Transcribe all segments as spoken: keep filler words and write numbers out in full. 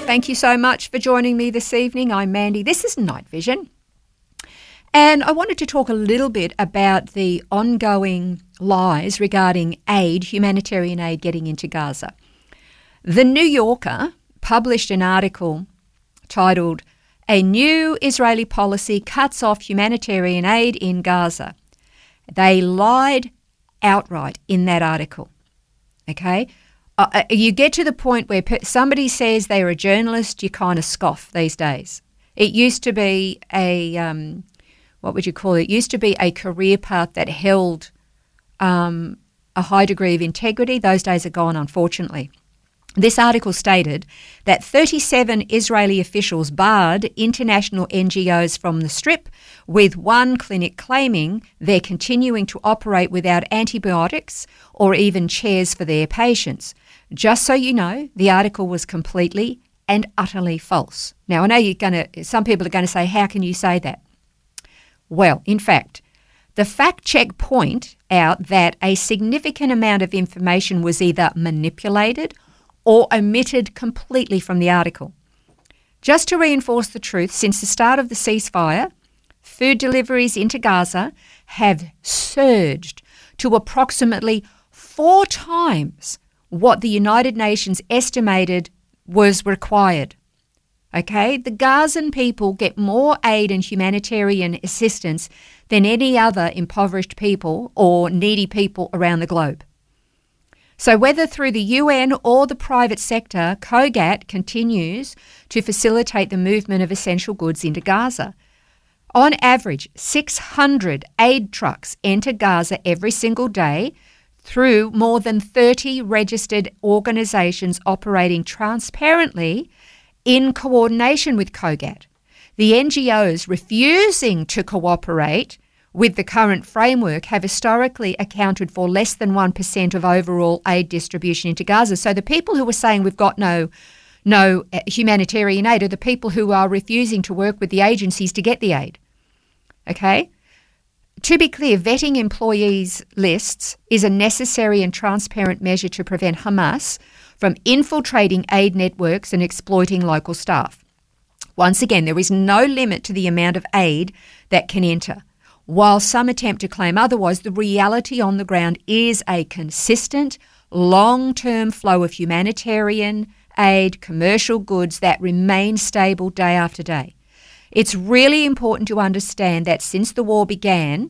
Thank you so much for joining me this evening. I'm Mandy. This is Night Vision. And I wanted to talk a little bit about the ongoing lies regarding aid, humanitarian aid getting into Gaza. The New Yorker published an article titled, "A New Israeli Policy Cuts Off Humanitarian Aid in Gaza." They lied outright in that article, okay? Uh, you get to the point where somebody says they're a journalist, you kind of scoff these days. It used to be a, um, what would you call it? It used to be a career path that held um, a high degree of integrity. Those days are gone, unfortunately. This article stated that thirty-seven Israeli officials barred international N G Os from the Strip, with one clinic claiming they're continuing to operate without antibiotics or even chairs for their patients. Just so you know, the article was completely and utterly false. Now, I know you're going to, some people are going to say, how can you say that? Well, in fact, the fact check point out that a significant amount of information was either manipulated or omitted completely from the article. Just to reinforce the truth, since the start of the ceasefire, food deliveries into Gaza have surged to approximately four times what the United Nations estimated was required. Okay, the Gazan people get more aid and humanitarian assistance than any other impoverished people or needy people around the globe. So whether through the U N or the private sector, COGAT continues to facilitate the movement of essential goods into Gaza. On average, six hundred aid trucks enter Gaza every single day through more than thirty registered organisations operating transparently in coordination with COGAT. The N G Os refusing to cooperate with the current framework have historically accounted for less than one percent of overall aid distribution into Gaza. So the people who are saying we've got no, no humanitarian aid are the people who are refusing to work with the agencies to get the aid. Okay? To be clear, vetting employees' lists is a necessary and transparent measure to prevent Hamas from infiltrating aid networks and exploiting local staff. Once again, there is no limit to the amount of aid that can enter. While some attempt to claim otherwise, the reality on the ground is a consistent, long-term flow of humanitarian aid, commercial goods that remain stable day after day. It's really important to understand that since the war began,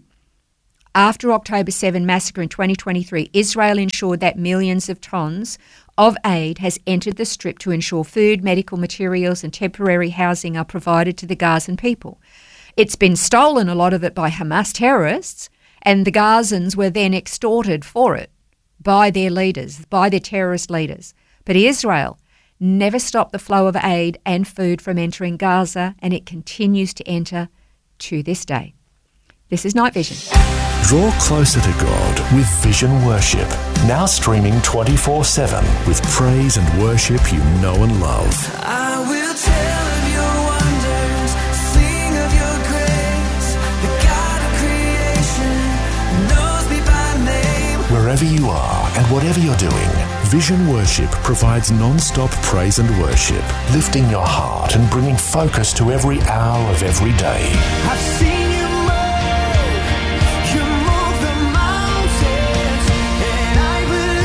after October seventh massacre in twenty twenty-three, Israel ensured that millions of tonnes of aid has entered the Strip to ensure food, medical materials and temporary housing are provided to the Gazan people. It's been stolen, a lot of it, by Hamas terrorists, and the Gazans were then extorted for it by their leaders, by their terrorist leaders. But Israel never stopped the flow of aid and food from entering Gaza, and it continues to enter to this day. This is Night Vision. Draw closer to God with Vision Worship. Now streaming twenty-four seven with praise and worship you know and love. I will tell of your wonders, sing of your grace. The God of creation knows me by name. Wherever you are and whatever you're doing, Vision Worship provides non-stop praise and worship, lifting your heart and bringing focus to every hour of every day. I've seen you move, you move the mountains, and I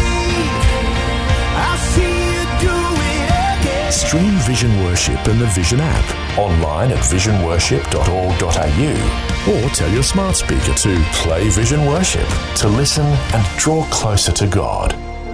believe I'll see you do it again. Stream Vision Worship in the Vision app, online at vision worship dot org dot a u, or tell your smart speaker to play Vision Worship to listen and draw closer to God.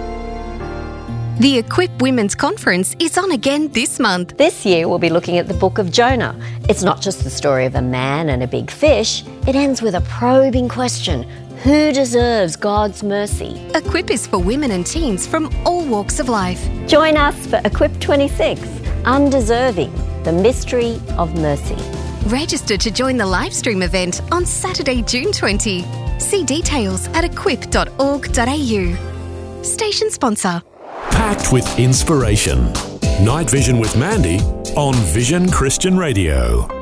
The Equip Women's Conference is on again this month. This year we'll be looking at the book of Jonah. It's not just the story of a man and a big fish. It ends with a probing question. Who deserves God's mercy? Equip is for women and teens from all walks of life. Join us for Equip twenty-six, Undeserving, the Mystery of Mercy. Register to join the live stream event on Saturday, June twentieth. See details at equip dot org dot a u. Station sponsor. Packed with inspiration. Night Vision with Mandy on Vision Christian Radio.